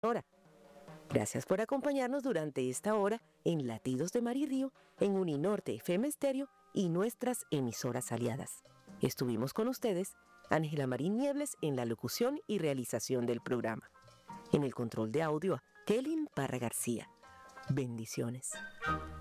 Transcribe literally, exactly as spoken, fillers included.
hora. Gracias por acompañarnos durante esta hora en Latidos de Mar y Río, en Uninorte F M Estéreo y nuestras emisoras aliadas. Estuvimos con ustedes, Ángela Marín Niebles, en la locución y realización del programa. En el control de audio, Kelly Parra García. Bendiciones.